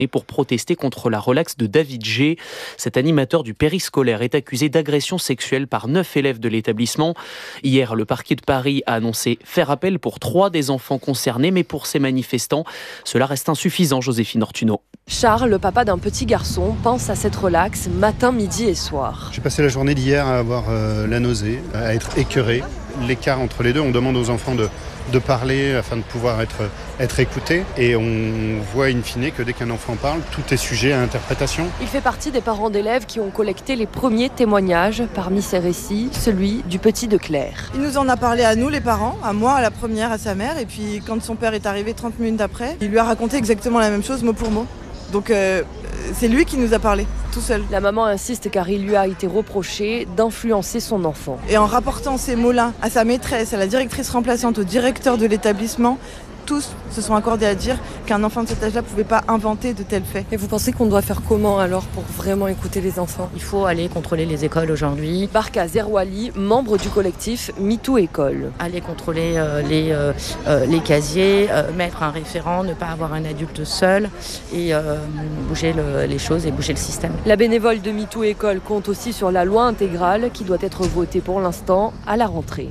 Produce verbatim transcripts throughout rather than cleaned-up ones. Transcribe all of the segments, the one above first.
pour protester contre la relaxe de David G. Cet animateur du périscolaire est accusé d'agression sexuelle par neuf élèves de l'établissement. Hier, le parquet de Paris a annoncé faire appel pour trois des enfants concernés, mais pour ces manifestants, cela reste insuffisant, Joséphine Ortuno. Charles, le papa d'un petit garçon, pense à cette relaxe matin, midi et soir. J'ai passé la journée d'hier à avoir euh, la nausée, à être écœuré. L'écart entre les deux, on demande aux enfants de, de parler afin de pouvoir être, être écoutés. Et on voit in fine que dès qu'un enfant parle, tout est sujet à interprétation. Il fait partie des parents d'élèves qui ont collecté les premiers témoignages. Parmi ces récits, celui du petit de Claire. Il nous en a parlé à nous, les parents, à moi, à la première, à sa mère. Et puis quand son père est arrivé trente minutes après, il lui a raconté exactement la même chose, mot pour mot. Donc euh, c'est lui qui nous a parlé, tout seul. La maman insiste car il lui a été reproché d'influencer son enfant. Et en rapportant ces mots-là à sa maîtresse, à la directrice remplaçante, au directeur de l'établissement, tous se sont accordés à dire qu'un enfant de cet âge-là ne pouvait pas inventer de tels faits. Et vous pensez qu'on doit faire comment alors pour vraiment écouter les enfants ? Il faut aller contrôler les écoles aujourd'hui. Barka Zerouali, membre du collectif MeToo École. Aller contrôler euh, les, euh, euh, les casiers, euh, mettre un référent, ne pas avoir un adulte seul et euh, bouger le, les choses et bouger le système. La bénévole de MeToo École compte aussi sur la loi intégrale qui doit être votée pour l'instant à la rentrée.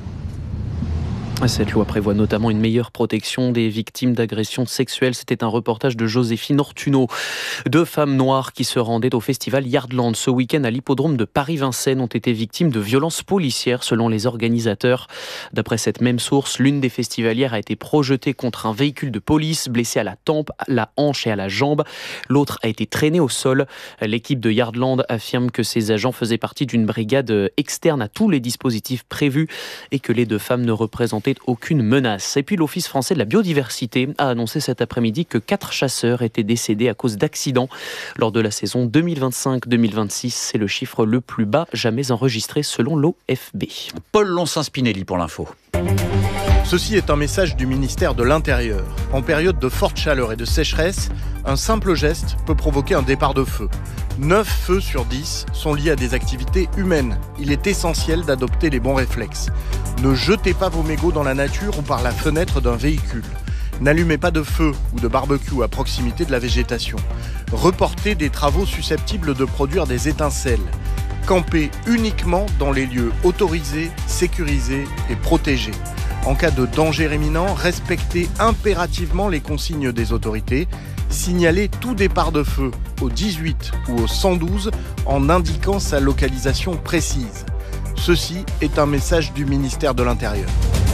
Cette loi prévoit notamment une meilleure protection des victimes d'agressions sexuelles. C'était un reportage de Joséphine Ortuno. Deux femmes noires qui se rendaient au festival Yardland ce week-end à l'hippodrome de Paris-Vincennes ont été victimes de violences policières selon les organisateurs. D'après cette même source, l'une des festivalières a été projetée contre un véhicule de police, blessée à la tempe, à la hanche et à la jambe. L'autre a été traînée au sol. L'équipe de Yardland affirme que ses agents faisaient partie d'une brigade externe à tous les dispositifs prévus et que les deux femmes ne représentaient aucune menace. Et puis l'Office français de la biodiversité a annoncé cet après-midi que quatre chasseurs étaient décédés à cause d'accidents lors de la saison deux mille vingt-cinq deux mille vingt-six. C'est le chiffre le plus bas jamais enregistré selon l'O F B. Paul Lonsin-Spinelli pour l'info. Ceci est un message du ministère de l'Intérieur. En période de forte chaleur et de sécheresse, un simple geste peut provoquer un départ de feu. neuf feux sur dix sont liés à des activités humaines. Il est essentiel d'adopter les bons réflexes. Ne jetez pas vos mégots dans la nature ou par la fenêtre d'un véhicule. N'allumez pas de feu ou de barbecue à proximité de la végétation. Reportez des travaux susceptibles de produire des étincelles. Campez uniquement dans les lieux autorisés, sécurisés et protégés. En cas de danger imminent, respectez impérativement les consignes des autorités. Signalez tout départ de feu au dix-huit ou au cent douze en indiquant sa localisation précise. Ceci est un message du ministère de l'Intérieur.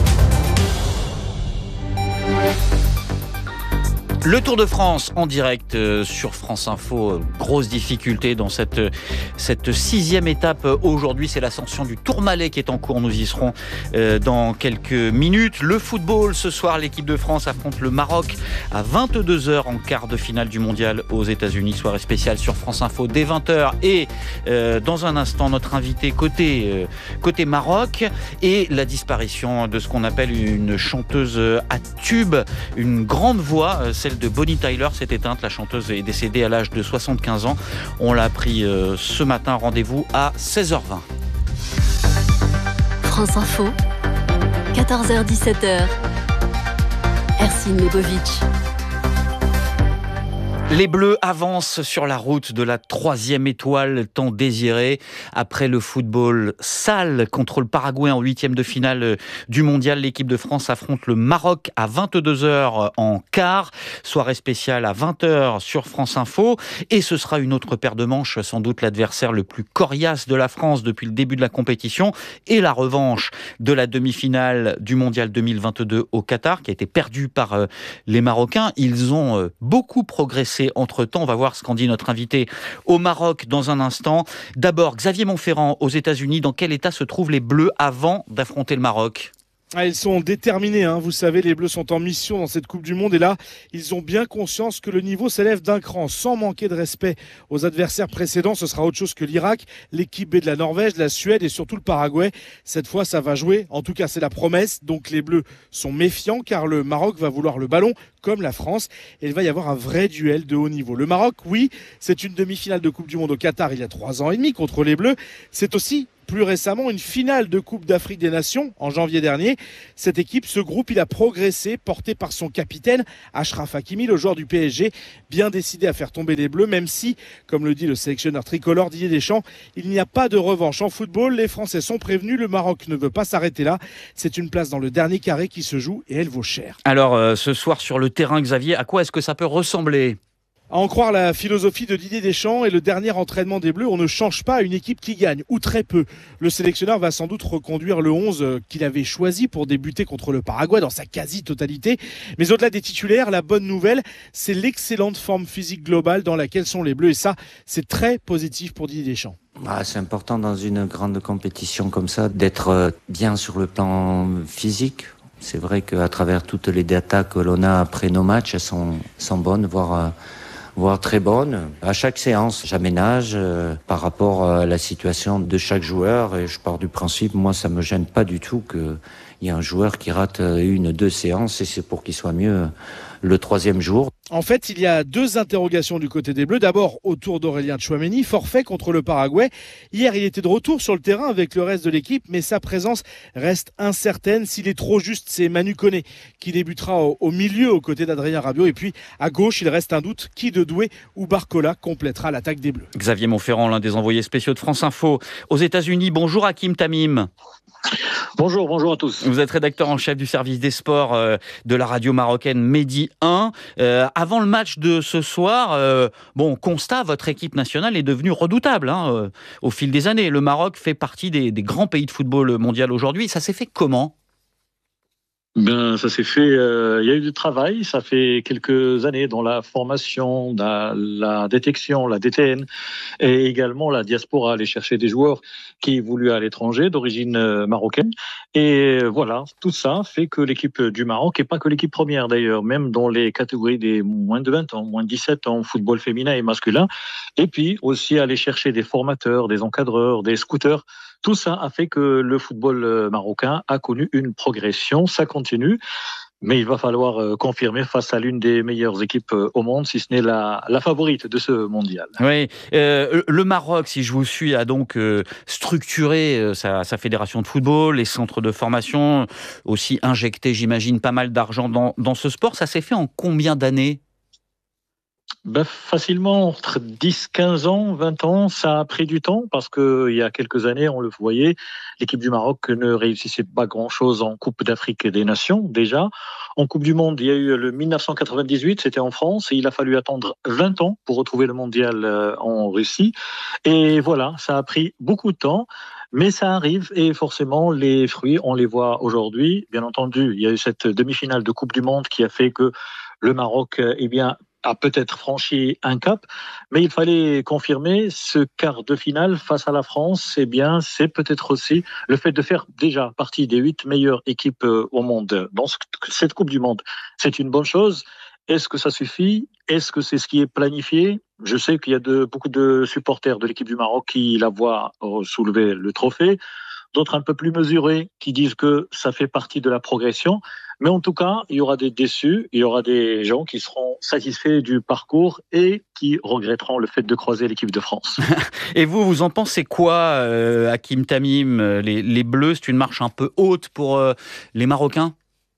Le Tour de France en direct euh, sur France Info. Grosse difficulté dans cette, cette sixième étape. Aujourd'hui, c'est l'ascension du Tourmalet qui est en cours. Nous y serons euh, dans quelques minutes. Le football, ce soir, l'équipe de France affronte le Maroc à vingt-deux heures en quart de finale du mondial aux États-Unis. Soirée spéciale sur France Info dès vingt heures. Et euh, dans un instant, notre invité côté, euh, côté Maroc et la disparition de ce qu'on appelle une chanteuse à tube, une grande voix, euh, celle de Bonnie Tyler s'est éteinte. La chanteuse est décédée à l'âge de soixante-quinze ans. On l'a appris euh, ce matin. Rendez-vous à seize heures vingt. France Info, quatorze heures dix-sept heures. Ercine Lebovic. Les Bleus avancent sur la route de la troisième étoile tant désirée. Après le football sale contre le Paraguay en huitième de finale du mondial, l'équipe de France affronte le Maroc à vingt-deux heures en quart. Soirée spéciale à vingt heures sur France Info. Et ce sera une autre paire de manches, sans doute l'adversaire le plus coriace de la France depuis le début de la compétition. Et la revanche de la demi-finale du mondial deux mille vingt-deux au Qatar, qui a été perdue par les Marocains. Ils ont beaucoup progressé entre-temps. On va voir ce qu'en dit notre invité au Maroc dans un instant. D'abord, Xavier Monferrand aux États-Unis. Dans quel état se trouvent les Bleus avant d'affronter le Maroc ? Ah, ils sont déterminés, hein. Vous savez, les Bleus sont en mission dans cette Coupe du Monde et là, ils ont bien conscience que le niveau s'élève d'un cran. Sans manquer de respect aux adversaires précédents, ce sera autre chose que l'Irak, l'équipe B de la Norvège, la Suède et surtout le Paraguay. Cette fois, ça va jouer. En tout cas, c'est la promesse. Donc les Bleus sont méfiants car le Maroc va vouloir le ballon comme la France et il va y avoir un vrai duel de haut niveau. Le Maroc, oui, c'est une demi-finale de Coupe du Monde au Qatar il y a trois ans et demi contre les Bleus. C'est aussi Plus récemment, une finale de Coupe d'Afrique des Nations en janvier dernier. Cette équipe, ce groupe, il a progressé, porté par son capitaine, Achraf Hakimi, le joueur du P S G, bien décidé à faire tomber les Bleus, même si, comme le dit le sélectionneur tricolore Didier Deschamps, il n'y a pas de revanche en football. Les Français sont prévenus, le Maroc ne veut pas s'arrêter là. C'est une place dans le dernier carré qui se joue et elle vaut cher. Alors, euh, ce soir sur le terrain, Xavier, à quoi est-ce que ça peut ressembler ? À en croire la philosophie de Didier Deschamps et le dernier entraînement des Bleus, on ne change pas une équipe qui gagne, ou très peu. Le sélectionneur va sans doute reconduire le onze qu'il avait choisi pour débuter contre le Paraguay dans sa quasi-totalité. Mais au-delà des titulaires, la bonne nouvelle, c'est l'excellente forme physique globale dans laquelle sont les Bleus. Et ça, c'est très positif pour Didier Deschamps. Bah, c'est important dans une grande compétition comme ça d'être bien sur le plan physique. C'est vrai qu'à travers toutes les datas que l'on a après nos matchs, elles sont, sont bonnes, voire... voire très bonne. À chaque séance, j'aménage euh, par rapport à la situation de chaque joueur et je pars du principe, moi ça me gêne pas du tout qu'il y ait un joueur qui rate une, deux séances et c'est pour qu'il soit mieux le troisième jour. En fait, il y a deux interrogations du côté des Bleus. D'abord, autour d'Aurélien Tchouaméni, forfait contre le Paraguay. Hier, il était de retour sur le terrain avec le reste de l'équipe, mais sa présence reste incertaine. S'il est trop juste, c'est Manu Koné qui débutera au, au milieu aux côtés d'Adrien Rabiot. Et puis, à gauche, il reste un doute. Qui de Doué ou Barcola complétera l'attaque des Bleus. Xavier Montferrand, l'un des envoyés spéciaux de France Info aux États-Unis. Bonjour Hakim Tamim. Bonjour, bonjour à tous. Vous êtes rédacteur en chef du service des sports euh, de la radio marocaine Medi un. Euh, avant le match de ce soir, euh, bon, constat, votre équipe nationale est devenue redoutable hein, euh, au fil des années. Le Maroc fait partie des, des grands pays de football mondial aujourd'hui. Ça s'est fait comment ? Ben, ça s'est fait, euh, il y a eu du travail, ça fait quelques années dans la formation, la, la détection, la D T N et également la diaspora, aller chercher des joueurs qui voulaient à l'étranger d'origine euh, marocaine. Et voilà, tout ça fait que l'équipe du Maroc, et pas que l'équipe première d'ailleurs, même dans les catégories des moins de vingt ans, moins de dix-sept ans, football féminin et masculin, et puis aussi aller chercher des formateurs, des encadreurs, des scouters. Tout ça a fait que le football marocain a connu une progression, ça continue, mais il va falloir confirmer face à l'une des meilleures équipes au monde, si ce n'est la, la favorite de ce mondial. Oui, euh, le Maroc, si je vous suis, a donc euh, structuré euh, sa, sa fédération de football, les centres de formation, aussi injecté, j'imagine, pas mal d'argent dans, dans ce sport. Ça s'est fait en combien d'années ? Ben, facilement, entre dix, quinze ans, vingt ans, ça a pris du temps parce qu'il y a quelques années, on le voyait, l'équipe du Maroc ne réussissait pas grand-chose en Coupe d'Afrique des Nations déjà. En Coupe du Monde, il y a eu le mille neuf cent quatre-vingt-dix-huit, c'était en France, et il a fallu attendre vingt ans pour retrouver le mondial en Russie. Et voilà, ça a pris beaucoup de temps. Mais ça arrive et forcément les fruits, on les voit aujourd'hui. Bien entendu, il y a eu cette demi-finale de Coupe du Monde qui a fait que le Maroc, eh bien, a peut-être franchi un cap, mais il fallait confirmer ce quart de finale face à la France. Eh bien, c'est peut-être aussi le fait de faire déjà partie des huit meilleures équipes au monde dans cette Coupe du Monde. C'est une bonne chose. Est-ce que ça suffit ? Est-ce que c'est ce qui est planifié ? Je sais qu'il y a de, beaucoup de supporters de l'équipe du Maroc qui la voient soulever le trophée. D'autres un peu plus mesurés qui disent que ça fait partie de la progression. Mais en tout cas, il y aura des déçus, il y aura des gens qui seront satisfaits du parcours et qui regretteront le fait de croiser l'équipe de France. Et vous, vous en pensez quoi, euh, Hakim Tamim ? les, les Bleus, c'est une marche un peu haute pour euh, les Marocains ?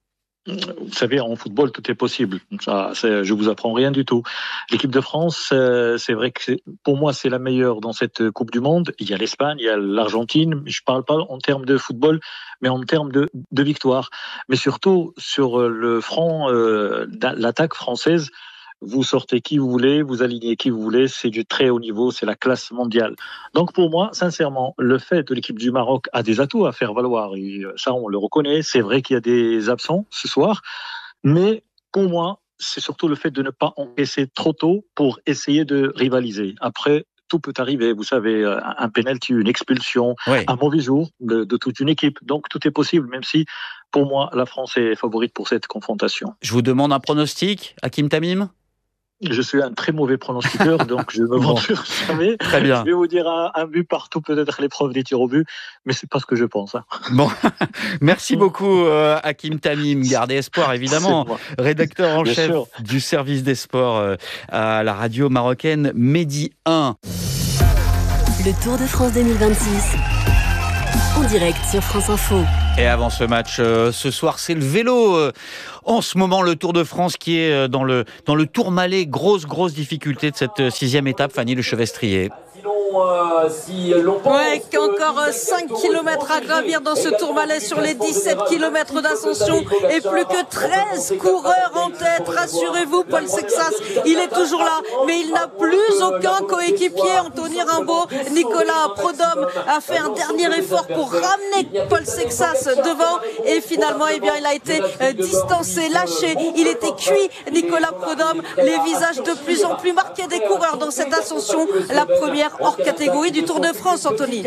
Vous savez, en football, tout est possible. Ça, c'est, je vous apprends rien du tout. L'équipe de France, euh, c'est vrai que c'est, pour moi, c'est la meilleure dans cette Coupe du Monde. Il y a l'Espagne, il y a l'Argentine. Je parle pas en termes de football, mais en termes de, de victoire. Mais surtout, sur le front euh, de l'attaque française, vous sortez qui vous voulez, vous alignez qui vous voulez, c'est du très haut niveau, c'est la classe mondiale. Donc pour moi, sincèrement, le fait que l'équipe du Maroc a des atouts à faire valoir, et ça on le reconnaît, c'est vrai qu'il y a des absents ce soir, mais pour moi, c'est surtout le fait de ne pas encaisser trop tôt pour essayer de rivaliser. Après, tout peut arriver, vous savez, un penalty, une expulsion, oui. Un mauvais jour de, de toute une équipe, donc tout est possible, même si pour moi, la France est favorite pour cette confrontation. Je vous demande un pronostic, Hakim Tamim ? Je suis un très mauvais pronostiqueur, donc je me m'aventure jamais. Très bien. Je vais vous dire un, un but partout, peut-être l'épreuve des tirs au but, mais c'est pas ce que je pense. Hein. Bon, merci beaucoup euh, Hakim Tamim. Gardez espoir, évidemment. Rédacteur en Bien chef sûr. Du service des sports euh, à la radio marocaine Medi un. Le Tour de France deux mille vingt-six. En direct sur France Info. Et avant ce match, euh, ce soir, c'est le vélo. Euh, en ce moment, le Tour de France qui est euh, dans le, dans le Tourmalet. Grosse, grosse difficulté de cette euh, sixième étape, Fanny Le Chevestrier. Euh, si ouais, qu'encore cinq kilomètres à gravir dans ce Tourmalet sur les dix-sept kilomètres d'ascension et plus que treize coureurs en tête. Rassurez-vous, Paul Sexas, il est toujours là, mais il n'a plus aucun coéquipier. Anthony Rimbaud, Nicolas Prodhomme a fait un dernier effort pour ramener Paul Sexas devant et finalement, eh bien, il a été distancé, lâché. Il était cuit, Nicolas Prodhomme. Les visages de plus en plus marqués des coureurs dans cette ascension, la première hors catégorie du Tour de France, Anthony.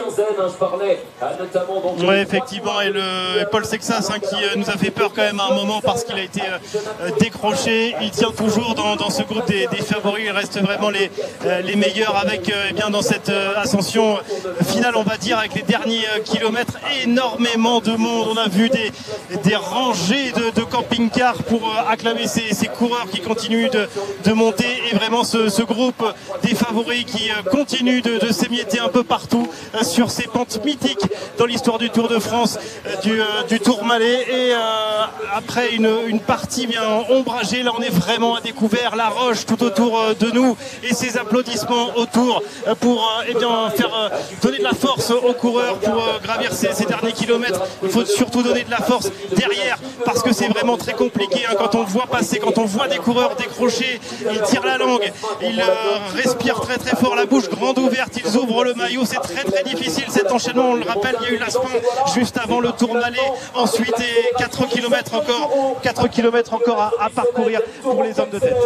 Oui, effectivement, et, le, et Paul Sexas hein, qui euh, nous a fait peur quand même à un moment parce qu'il a été euh, décroché. Il tient toujours dans, dans ce groupe des, des favoris. Il reste vraiment les, euh, les meilleurs avec euh, eh bien, dans cette euh, ascension finale, on va dire, avec les derniers euh, kilomètres, énormément de monde. On a vu des, des rangées de, de camping-cars pour euh, acclamer ces, ces coureurs qui continuent de, de monter et vraiment ce, ce groupe des favoris qui euh, continue de, de s'émietter un peu partout euh, sur ces pentes mythiques dans l'histoire du Tour de France, euh, du, euh, du Tourmalet. Et euh, après une, une partie bien ombragée, là on est vraiment à découvert, la roche tout autour euh, de nous et ces applaudissements autour euh, pour euh, eh bien, faire euh, donner de la force aux coureurs pour euh, gravir ces, ces derniers kilomètres. Il faut surtout donner de la force derrière parce que c'est vraiment très compliqué hein, quand on le voit passer, quand on voit des coureurs décrocher, ils tirent la langue, ils euh, respirent très très fort, la bouche grande ouverte, ils ouvrent le maillot, c'est très très difficile cet enchaînement, on le rappelle, il y a eu l'Aspin juste avant le Tourmalet, ensuite et quatre kilomètres encore, quatre kilomètres encore à, à parcourir pour les hommes de tête.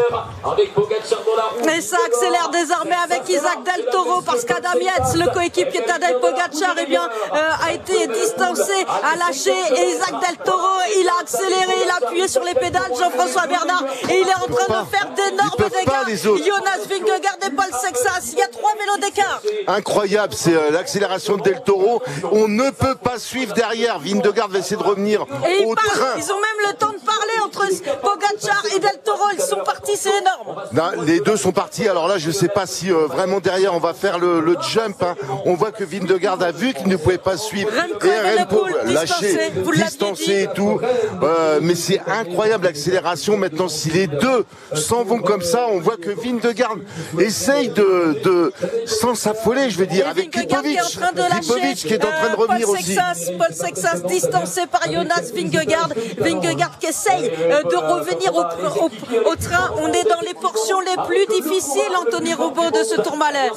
Et ça accélère désormais avec Isaac Del Toro parce qu'Adam Yates, le coéquipier de Tadej Pogacar, eh bien, euh, a été distancé, a lâché et Isaac Del Toro, il a accéléré, il a appuyé sur les pédales, Jean-François Bernard, et il est en train de faire d'énormes dégâts. Jonas Vingegaard et Paul Sexas, il y a trois vélos d'écart. Incroyable, c'est euh, l'accélération de Del Toro. On ne peut pas suivre derrière. Vingegaard va essayer de revenir et au parlent, train. Ils ont même le temps de parler entre Pogacar et Del Toro. Ils sont partis, c'est énorme. Non, les deux sont partis. Alors là, je ne sais pas si euh, vraiment derrière on va faire le, le jump. Hein. On voit que Vingegaard a vu qu'il ne pouvait pas suivre. Remco et Remco lâché, distancé, distancé et tout. Euh, mais c'est incroyable l'accélération. Maintenant, si les deux s'en vont comme ça, on voit que Vingegaard essaye de, de sans s'affoler, je veux dire, et avec Klipovic, Klipovic qui est en train de revenir Paul aussi. Sexas, Paul Sexas distancé par Jonas Vingegaard. Vingegaard qui essaye de revenir au, au, au train. On est dans les portions les plus difficiles, Anthony Rimbaud, de ce Tourmalet.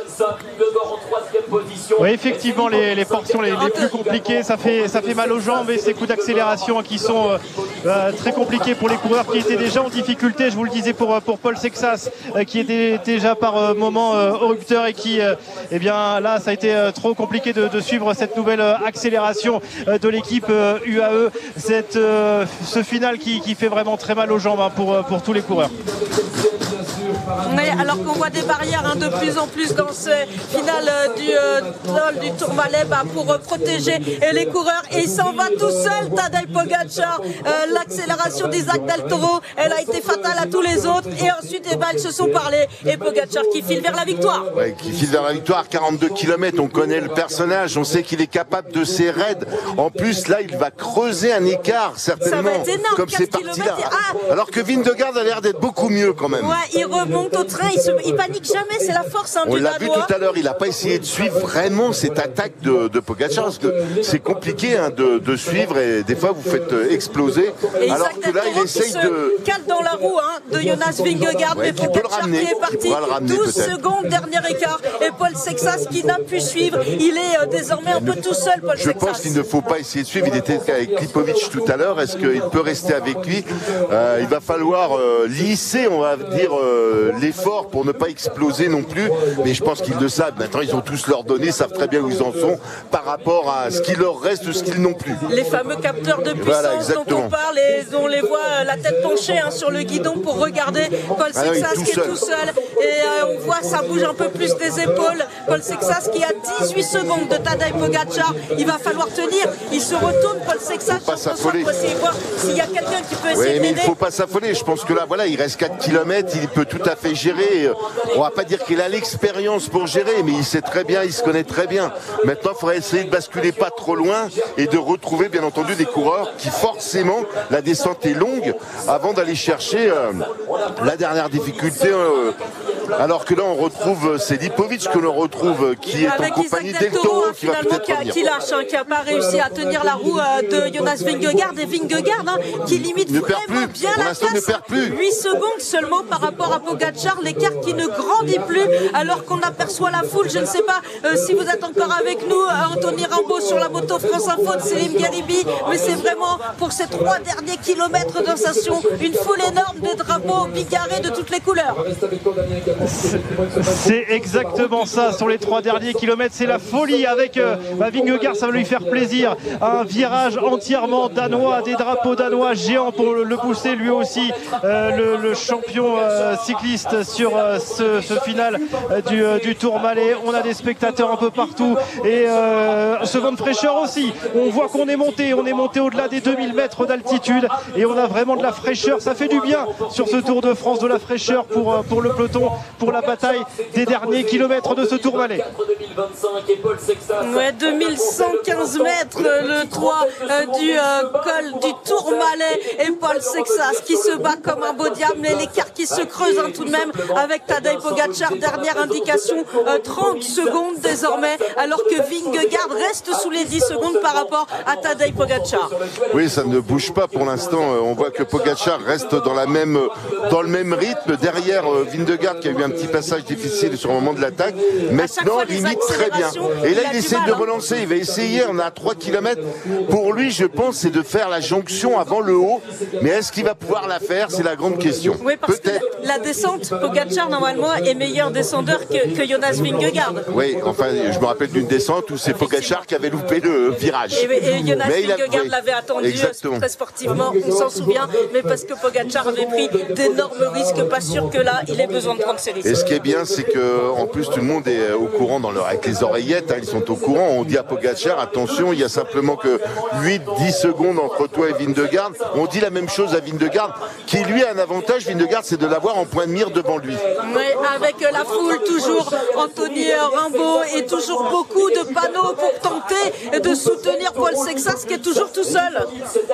Oui, effectivement, les, les portions les, les plus compliquées, ça fait, ça fait mal aux jambes et ces coups d'accélération qui sont euh, euh, très compliqués pour les coureurs qui étaient déjà en difficulté. Je vous le disais pour, pour Paul Sexas, euh, qui était déjà par euh, moment euh, au rupteur et qui, euh, eh bien là, ça a été euh, trop compliqué de, de suivre cette nouvelle euh, accélération euh, de l'équipe euh, U A E. Cette, euh, ce final qui, qui fait vraiment très mal aux jambes hein, pour, pour tous les coureurs. Oui, alors qu'on voit des barrières hein, de plus en plus dans ce final euh, du, euh, du Tourmalet bah, pour euh, protéger euh, les coureurs. Et il s'en va tout seul, Tadej Pogacar. Euh, L'accélération d'Isaac Del Toro, elle a été fatale à tous les autres. Et ensuite, eh ben, ils se sont parlé. Et Pogacar qui file vers la victoire. Ouais, qui file vers la victoire, quarante-deux kilomètres, on connaît le personnage, on sait qu'il est capable de ces raids. En plus, là, il va creuser un écart, certainement. Ça va être énorme, comme c'est parti là. Ah, alors que Vingegaard a l'air d'être beaucoup mieux quand même. Ouais, il remonte au train, il, se, il panique jamais, c'est la force hein, on du l'a vu tout à l'heure, il n'a pas essayé de suivre vraiment cette attaque de, de Pogacar, parce que c'est compliqué hein, de, de suivre et des fois vous faites exploser. Et alors Isaac que là, il essaye se de... cale dans la roue hein, de Jonas Vingegaard, ouais, mais Pogacar qui est parti, douze secondes, dernier écart, et Paul Sexas qui n'a pu suivre, il est euh, désormais un peu tout seul, Paul Je Sexas. pense qu'il ne faut pas essayer de suivre, il était avec Klipovic tout à l'heure, est-ce qu'il peut rester avec lui? euh, Il va falloir euh, lisser, on va dire, euh, l'effort pour ne pas exploser non plus, mais je pense qu'ils le savent, maintenant ils ont tous leurs données, savent très bien où ils en sont par rapport à ce qu'il leur reste ou ce qu'ils n'ont plus. Les fameux capteurs de puissance voilà, dont on parle et on les voit la tête penchée hein, sur le guidon pour regarder Paul Sexas ah, qui est tout seul et euh, on voit ça bouge un peu plus des épaules. Paul Sexas qui a dix-huit secondes de Tadej Pogacar, il va falloir tenir, il se retourne Paul Sexas pour essayer de voir s'il y a quelqu'un qui peut essayer oui, de mais il ne faut pas s'affoler, je pense que là voilà, il reste quatre kilomètres, il peut tout à l'a fait gérer. On va pas dire qu'il a l'expérience pour gérer, mais il sait très bien, il se connaît très bien. Maintenant, il faudrait essayer de basculer pas trop loin et de retrouver, bien entendu, des coureurs qui, forcément, la descente est longue avant d'aller chercher euh, la dernière difficulté. Euh, alors que là, on retrouve, c'est Lipovic que l'on retrouve, qui est avec en compagnie Isaac Del d'El Toro, Toro, qui va peut-être qui, a, revenir. qui lâche, hein, qui n'a pas réussi à tenir la roue euh, de Jonas Vingegaard, et Vingegaard hein, qui limite ne vraiment perd plus. bien Pour la l'instant, ne casse. perd plus. huit secondes seulement par rapport à Pogacar, l'écart qui ne grandit plus alors qu'on aperçoit la foule. Je ne sais pas euh, si vous êtes encore avec nous, euh, Anthony Rimbaud sur la moto France Info de Céline Galibi, mais c'est vraiment pour ces trois derniers kilomètres d'ascension une foule énorme de drapeaux bigarrés de toutes les couleurs. C'est exactement ça sur les trois derniers kilomètres, c'est la folie avec euh, bah, Vingegaard, ça va lui faire plaisir. Un virage entièrement danois, des drapeaux danois géants pour le, le pousser lui aussi, euh, le, le champion euh, cycliste sur euh, ce, ce final euh, du, euh, du Tourmalet. On a des spectateurs un peu partout et euh, ce vent de fraîcheur aussi. On voit qu'on est monté, on est monté au-delà des deux mille mètres d'altitude et on a vraiment de la fraîcheur. Ça fait du bien sur ce Tour de France, de la fraîcheur pour, euh, pour le peloton, pour la bataille des derniers kilomètres de ce Tourmalet. Ouais, deux mille cent quinze mètres, le toit euh, du euh, col du Tourmalet, et Paul Sexas qui se bat comme un beau diable, mais l'écart qui se creuse hein, tout de même avec Tadej Pogacar. Dernière indication, euh, trente secondes désormais, alors que Vingegaard reste sous les dix secondes par rapport à Tadej Pogacar. Oui, ça ne bouge pas pour l'instant. On voit que Pogacar reste dans, la même, dans le même rythme. Derrière Vingegaard qui a eu un petit passage difficile sur le moment de l'attaque. Maintenant, limite très bien. Et là, il, il essaie de hein. relancer. Il va essayer. On a trois kilomètres. Pour lui, je pense, c'est de faire la jonction avant le haut. Mais est-ce qu'il va pouvoir la faire? C'est la grande question. Oui, parce Peut-être. que la descente, Pogacar, normalement, est meilleur descendeur que, que Jonas Vingegaard. Oui, enfin, je me rappelle d'une descente où c'est Pogacar qui avait loupé le virage. Et, et Jonas mais Vingegaard oui, l'avait attendu exactement. très sportivement, on s'en souvient, mais parce que Pogacar avait pris d'énormes risques. Pas sûr que là, il ait besoin de prendre ces risques. Et ce qui est bien, c'est que en plus, tout le monde est au courant dans leur, avec les oreillettes, hein, ils sont au courant. On dit à Pogacar, attention, il y a simplement que huit dix secondes entre toi et Vingegaard. On dit la même chose à Vingegaard, qui lui a un avantage, Vingegaard, c'est de l'avoir en point de mire devant lui. Oui, avec la foule, toujours Anthony Rimbaud et toujours beaucoup de panneaux pour tenter de soutenir Paul Sexas qui est toujours tout seul.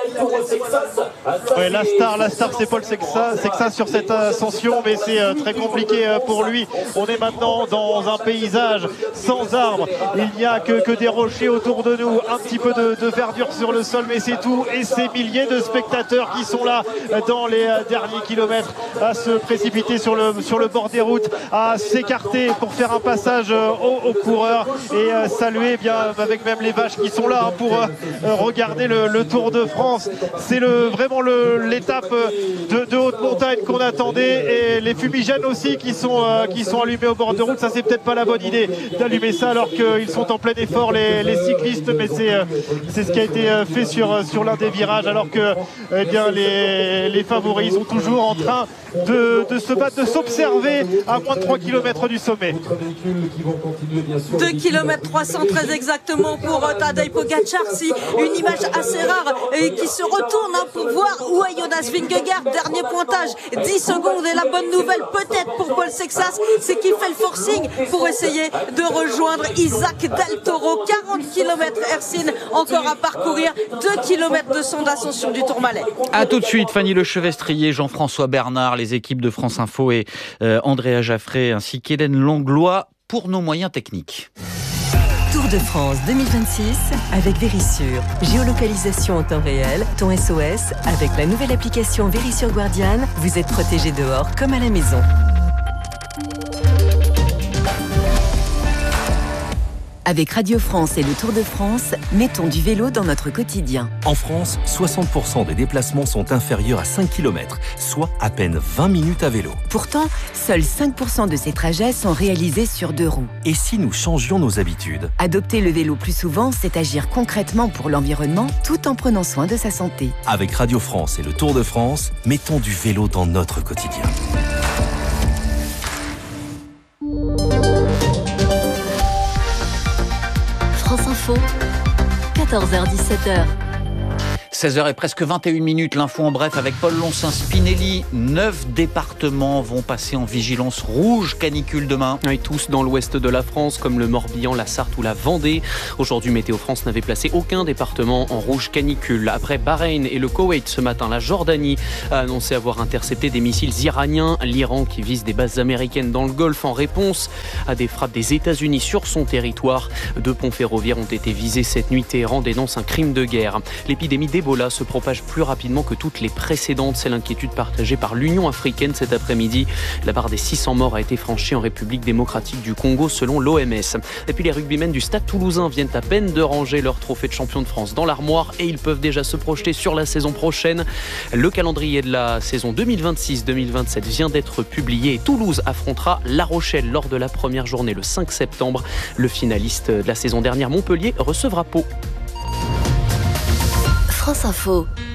Ouais, la star, la star c'est Paul Sexas, Sexas sur cette ascension, mais c'est euh, très compliqué euh, pour lui. On est maintenant dans un paysage sans arbres, il n'y a que, que des rochers autour de nous, un petit peu de, de verdure sur le sol, mais c'est tout. Et ces milliers de spectateurs qui sont là dans les euh, derniers kilomètres à se précipiter sur le, sur le bord des routes, à s'écarter pour faire un passage euh, aux, aux coureurs et euh, saluer eh bien, avec même les vaches qui sont là hein, pour euh, regarder le, le Tour de France. C'est le, vraiment l'étape de, de haute montagne qu'on attendait, et les fumigènes aussi qui sont, euh, qui sont allumés au bord de route. Ça, c'est peut-être pas la bonne idée d'allumer ça alors qu'ils sont en plein effort les, les cyclistes, mais c'est euh, c'est ce qui a été fait sur, sur l'un des virages, alors que eh bien, les, les favoris sont toujours en train de, de se battre, de s'observer à moins de trois kilomètres du sommet. deux kilomètres trois cent très exactement pour euh, Tadej Pogacar. Si une image assez rare et qui se retourne hein, pour voir où est Jonas Vingegaard. Dernier pointage, dix secondes, et la bonne nouvelle peut-être pour Paul Sexas, c'est qu'il fait le forcing pour essayer de rejoindre Isaac Del Toro. quarante kilomètres Ercine encore à parcourir, deux kilomètres de son d'ascension du Tourmalet. A tout de suite, Fanny Lechevestrier, Jean-François Bernard, les équipes de France Info et euh, Andrea Jaffré ainsi qu'Hélène Langlois pour nos moyens techniques. Tour de France deux mille vingt-six avec Verisure. Géolocalisation en temps réel, ton S O S. Avec la nouvelle application Verisure Guardian, vous êtes protégé dehors comme à la maison. Avec Radio France et le Tour de France, mettons du vélo dans notre quotidien. En France, soixante pour cent des déplacements sont inférieurs à cinq kilomètres, soit à peine vingt minutes à vélo. Pourtant, seuls cinq pour cent de ces trajets sont réalisés sur deux roues. Et si nous changions nos habitudes ? Adopter le vélo plus souvent, c'est agir concrètement pour l'environnement tout en prenant soin de sa santé. Avec Radio France et le Tour de France, mettons du vélo dans notre quotidien. France Info, quatorze heures dix-sept heures. seize heures et presque vingt et une minutes, l'info en bref avec Paul Loncin-Spinelli. Neuf départements vont passer en vigilance rouge canicule demain. Et tous dans l'ouest de la France, comme le Morbihan, la Sarthe ou la Vendée. Aujourd'hui, Météo France n'avait placé aucun département en rouge canicule. Après Bahreïn et le Koweït ce matin, la Jordanie a annoncé avoir intercepté des missiles iraniens. L'Iran qui vise des bases américaines dans le Golfe en réponse à des frappes des États-Unis sur son territoire. Deux ponts ferroviaires ont été visés cette nuit. Téhéran dénonce un crime de guerre. L'épidémie d'Ebola se propage plus rapidement que toutes les précédentes. C'est l'inquiétude partagée par l'Union africaine cet après-midi. La barre des six cents morts a été franchie en République démocratique du Congo selon l'O M S. Et puis les rugbymen du Stade Toulousain viennent à peine de ranger leur trophée de champion de France dans l'armoire et ils peuvent déjà se projeter sur la saison prochaine. Le calendrier de la saison deux mille vingt-six deux mille vingt-sept vient d'être publié et Toulouse affrontera La Rochelle lors de la première journée le cinq septembre. Le finaliste de la saison dernière, Montpellier, recevra Pau. France Info.